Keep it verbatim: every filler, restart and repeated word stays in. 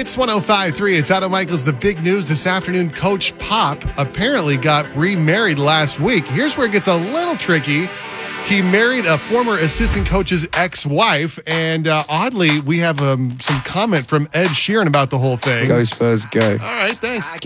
It's one oh five point three. It's Adam Michaels. The big news this afternoon, Coach Pop apparently got remarried last week. Here's where it gets a little tricky. He married a former assistant coach's ex-wife, and uh, oddly, we have um, some comment from Ed Sheeran about the whole thing. Go Spurs, go. All right, thanks.